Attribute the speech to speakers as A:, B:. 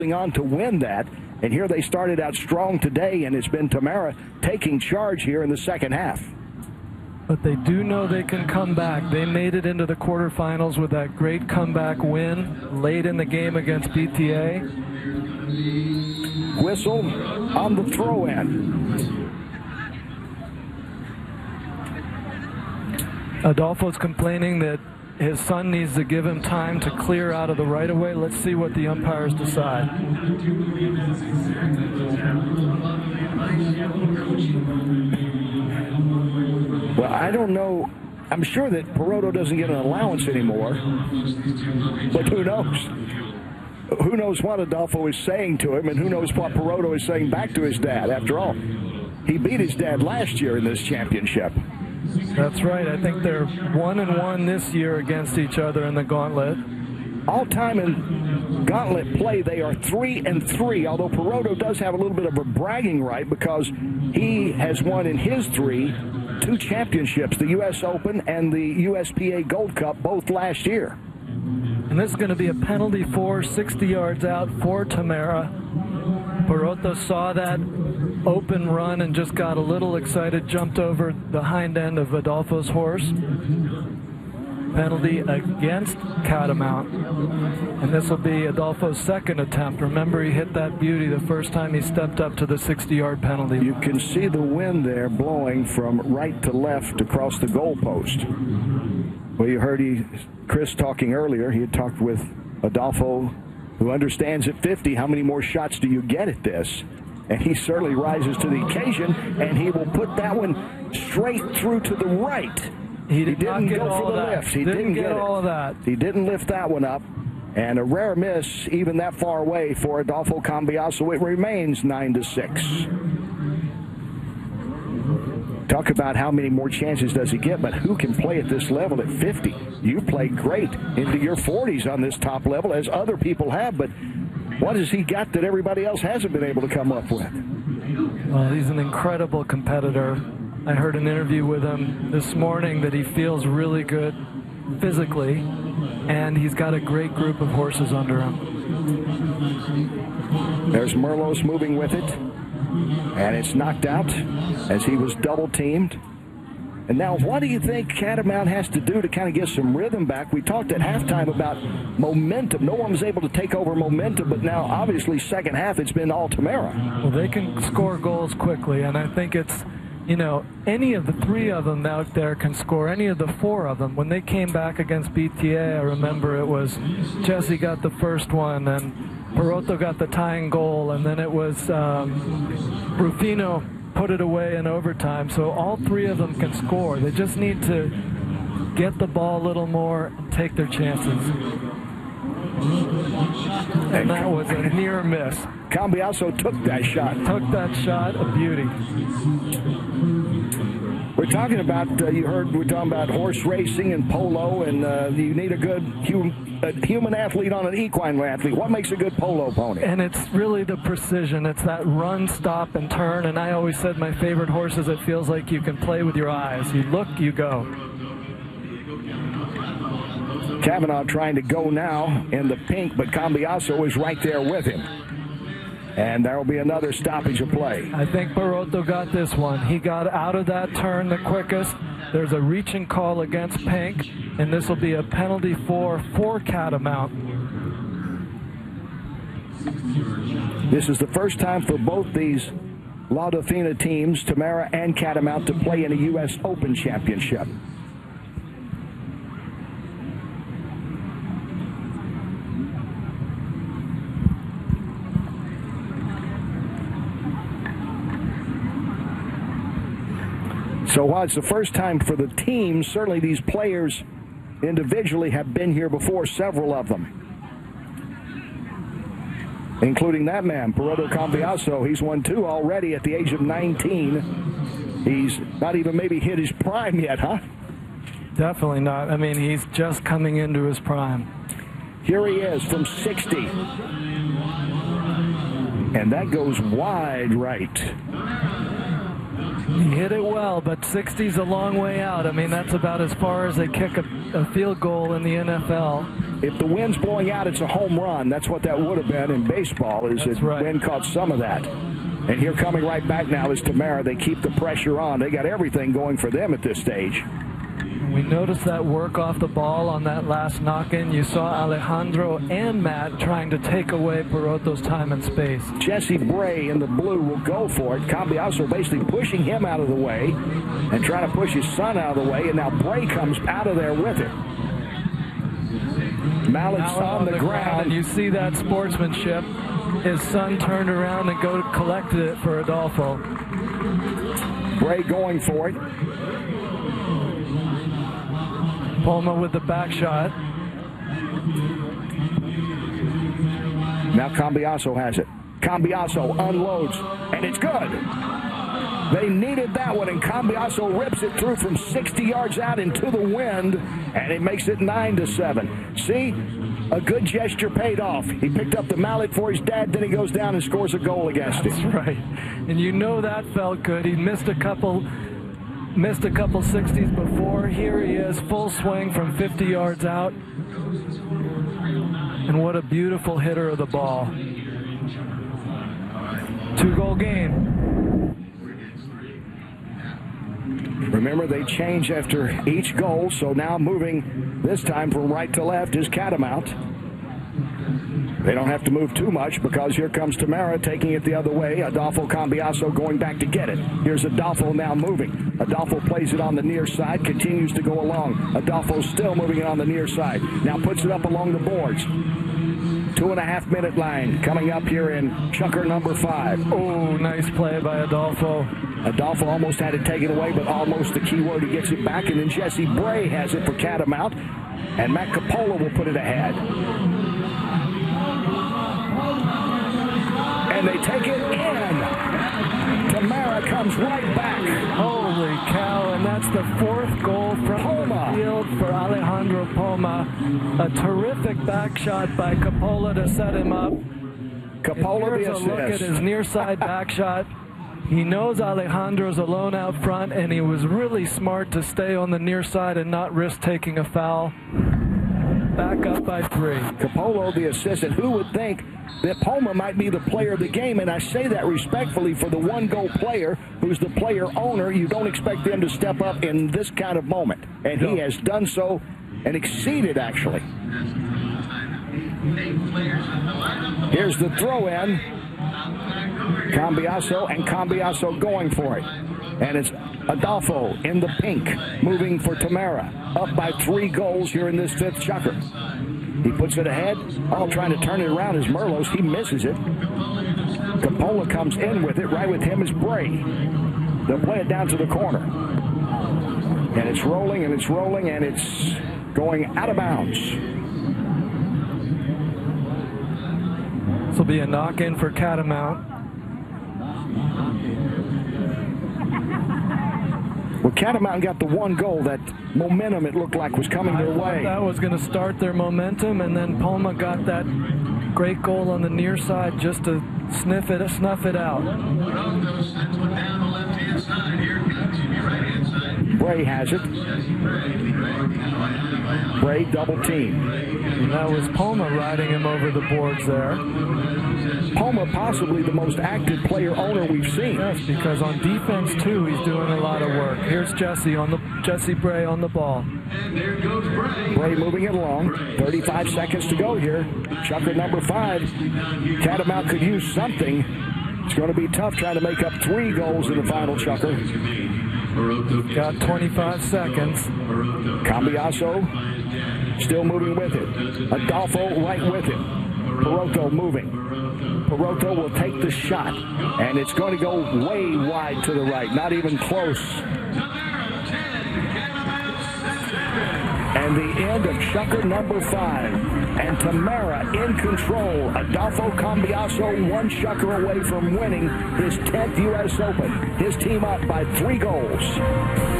A: on to win that. And here they started out strong today, and it's been Tamara taking charge here in the second half.
B: But they do know they can come back. They made it into the quarterfinals with that great comeback win late in the game against BTA.
A: Whistle on the throw-in.
B: Adolfo's complaining that his son needs to give him time to clear out of the right-of-way. Let's see what the umpires decide.
A: Well, I don't know. I'm sure that Peroto doesn't get an allowance anymore. But who knows? Who knows what Adolfo is saying to him, and who knows what Peroto is saying back to his dad. After all, he beat his dad last year in this championship.
B: That's right. I think they're 1-1 this year against each other in the gauntlet.
A: All time in gauntlet play, they are 3-3, although Peroto does have a little bit of a bragging right because he has won in his two championships, the U.S. Open and the USPA Gold Cup, both last year.
B: And this is going to be a penalty for 60 yards out for Tamara. Peroto saw that open run and just got a little excited, jumped over the hind end of Adolfo's horse. Penalty against Catamount. And this will be Adolfo's second attempt. Remember, he hit that beauty the first time he stepped up to the 60-yard penalty.
A: You can see the wind there blowing from right to left across the goalpost. Well, you heard Chris talking earlier. He had talked with Adolfo, who understands at 50 how many more shots do you get at this. And he certainly rises to the occasion, and he will put that one straight through to the right.
B: He didn't
A: go for the lift. He didn't get
B: all of that.
A: He didn't lift that one up. And a rare miss, even that far away, for Adolfo Cambiaso. It remains 9-6. Talk about how many more chances does he get, but who can play at this level at 50? You played great into your 40s on this top level, as other people have, but what has he got that everybody else hasn't been able to come up with?
B: Well, he's an incredible competitor. I heard an interview with him this morning that he feels really good physically, and he's got a great group of horses under him.
A: There's Merlos moving with it, and it's knocked out as he was double-teamed. And now what do you think Catamount has to do to kind of get some rhythm back? We talked at halftime about momentum. No one was able to take over momentum, but now obviously second half it's been all Tamara.
B: Well, they can score goals quickly, and I think it's, you know, any of the three of them out there can score, any of the four of them. When they came back against BTA, I remember it was Jesse got the first one, and Peroto got the tying goal, and then it was Rufino put it away in overtime. So all three of them can score. They just need to get the ball a little more and take their chances. And that was a near miss.
A: Cambiaso took that shot.
B: Took that shot, a beauty.
A: We're talking about, we're talking about horse racing and polo, and you need a good human athlete on an equine athlete. What makes a good polo pony?
B: And it's really the precision. It's that run, stop, and turn. And I always said my favorite horses, it feels like you can play with your eyes. You look, you go.
A: Kavanaugh trying to go now in the pink, but Cambiaso is right there with him. And there will be another stoppage of play.
B: I think Peroto got this one. He got out of that turn the quickest. There's a reaching call against Pink, and this will be a penalty for Catamount.
A: This is the first time for both these La Dauphina teams, Tamara and Catamount, to play in a U.S. Open championship. So while it's the first time for the team, certainly these players individually have been here before, several of them, including that man, Peroto Cambiaso. He's won two already at the age of 19. He's not even maybe hit his prime yet, huh?
B: Definitely not. I mean, he's just coming into his prime.
A: Here he is from 60. And that goes wide right.
B: He hit it well, but 60's a long way out. I mean, that's about as far as they kick a field goal in the NFL.
A: if the wind's blowing out, it's a home run. That's what that would have been in baseball, is that wind caught some of that. And here coming right back now is Tamara. They keep the pressure on. They got everything going for them at this stage.
B: We noticed that work off the ball on that last knock-in. You saw Alejandro and Matt trying to take away Perotto's time and space.
A: Jesse Bray in the blue will go for it. Cambiaso basically pushing him out of the way and trying to push his son out of the way. And now Bray comes out of there with it. Mallett's on the ground.
B: And you see that sportsmanship. His son turned around and collected it for Adolfo.
A: Bray going for it.
B: Poma with the back shot.
A: Now Cambiaso has it. Cambiaso unloads, and it's good. They needed that one, and Cambiaso rips it through from 60 yards out into the wind, and it makes it 9-7. See, a good gesture paid off. He picked up the mallet for his dad, then he goes down and scores a goal against him.
B: That's right. And you know that felt good. He missed a couple 60s before. Here he is, full swing from 50 yards out. And what a beautiful hitter of the ball. 2-goal game.
A: Remember, they change after each goal, so now moving this time from right to left is Catamount. They don't have to move too much because here comes Tamara taking it the other way. Adolfo Cambiaso going back to get it. Here's Adolfo now moving. Adolfo plays it on the near side, continues to go along. Adolfo still moving it on the near side. Now puts it up along the boards. 2.5-minute line coming up here in Chucker number 5.
B: Oh, nice play by Adolfo.
A: Adolfo almost had it taken away, but almost the key word. He gets it back, and then Jesse Bray has it for Catamount, and Matt Capola will put it ahead. And they take it in. Tamara comes right back.
B: Holy cow, and that's the 4th goal from the field for Alejandro Poma. A terrific back shot by Capola to set him up.
A: Capola the assist.
B: Look at his near side back shot. He knows Alejandro's alone out front, and he was really smart to stay on the near side and not risk taking a foul. Back up by 3.
A: Capola the assist, and who would think that Poma might be the player of the game? And I say that respectfully for the one-goal player who's the player owner. You don't expect them to step up in this kind of moment. And he has done so and exceeded, actually. Here's the throw-in. Cambiaso, and Cambiaso going for it. And it's Adolfo in the pink, moving for Tamara. Up by 3 goals here in this 5th Chucker. He puts it ahead. All trying to turn it around is Merlos. He misses it. Capola comes in with it. Right with him is Bray. They'll play it down to the corner. And it's rolling, and it's rolling, and it's going out of bounds.
B: This will be a knock-in for Catamount.
A: Well, Catamount got the 1 goal. That momentum, it looked like, was coming their way.
B: That was going to start their momentum, and then Poma got that great goal on the near side just to snuff it out.
A: Bray has it. Bray double team.
B: And that was Poma riding him over the boards there.
A: Poma possibly the most active player owner we've seen.
B: Yes, because on defense too, he's doing a lot of work. Here's Jesse Bray on the ball.
A: Bray moving it along. 35 seconds to go here. Chucker number 5. Catamount could use something. It's going to be tough trying to make up 3 goals in the final Chucker.
B: Got 25 seconds.
A: Cambiaso still moving with it. Adolfo right with him. Perotto moving. Perotto will take the shot, and it's going to go way wide to the right, not even close. And the end of Chucker number 5. And Tamara in control. Adolfo Cambiaso 1 Chucker away from winning his 10th U.S. Open. His team up by 3 goals.